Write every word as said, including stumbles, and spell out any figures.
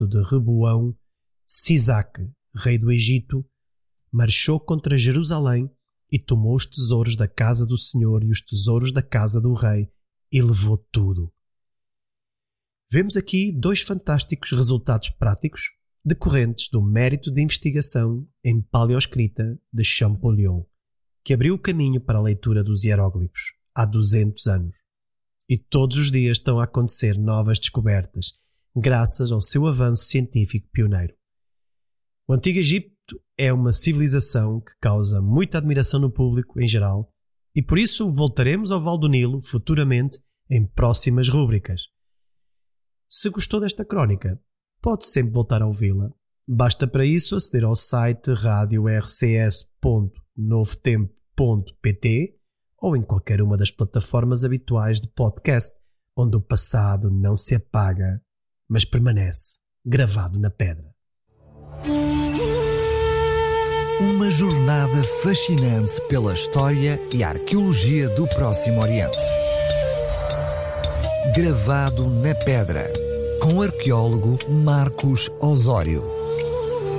de Reboão, Sisaque, rei do Egito, marchou contra Jerusalém e tomou os tesouros da casa do Senhor e os tesouros da casa do rei e levou tudo. Vemos aqui dois fantásticos resultados práticos decorrentes do mérito de investigação em paleoescrita de Champollion, que abriu o caminho para a leitura dos hieróglifos há duzentos anos. E todos os dias estão a acontecer novas descobertas, graças ao seu avanço científico pioneiro. O Antigo Egito é uma civilização que causa muita admiração no público em geral e por isso voltaremos ao Vale do Nilo futuramente em próximas rúbricas. Se gostou desta crónica, pode sempre voltar a ouvi-la. Basta para isso aceder ao site radio r c s ponto novo tempo ponto p t ou em qualquer uma das plataformas habituais de podcast, onde o passado não se apaga, mas permanece gravado na pedra. Uma jornada fascinante pela história e arqueologia do Próximo Oriente. Gravado na pedra, com o arqueólogo Marcos Osório.